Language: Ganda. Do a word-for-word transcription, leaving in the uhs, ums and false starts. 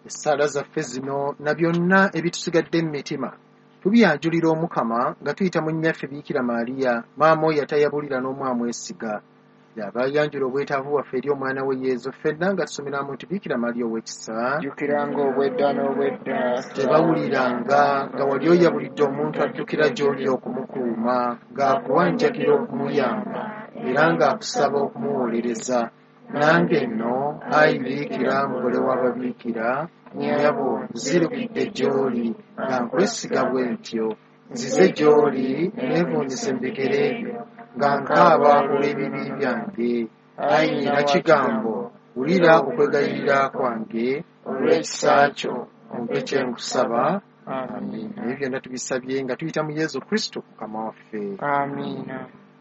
essaala zaffe zino na byonna ebitusigadde mu mitima tubyanjulira Omukama nga tuyita mu nnyaffe Biikira Maaliya maama oyo atayabulira n'omu amwesiga yaba ayanjula obwetaavu waffe eri omwana we Yezu ffenna nga tusomeramu nti Biikira Maaliya ow'ekisa jjukiranga obwedda n'obwedda tebawuliranga nga wali oyabulidde omuntu addukira gy'oli okumukuuma ng'akuwanjakira okumuyamba era ng'akusaba okumuwolereza nange nno ayi Biikira mugole w'ababiikira nnyabo nzirukidde gy'oli nga nkwesiga bwe ntyo nzize gy'oli neevuunise mu bigere ebyo nga nkaaba olw'ebibi byange ayi nnyina kigambo wulira okwegayirira kwange olw'ekisa kyo ompe kye nkusaba. Amiina. Ebyo byonna tubisabye nga tuyita mu Yezu Kristo Mukama waffe. Amiina.